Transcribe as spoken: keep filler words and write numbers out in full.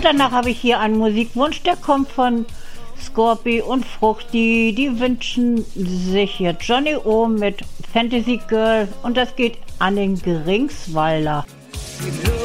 Und danach habe ich hier einen Musikwunsch, der kommt von Scorpi und Fruchti. Die wünschen sich hier Johnny O mit Fantasy Girl und das geht an den Geringswalder.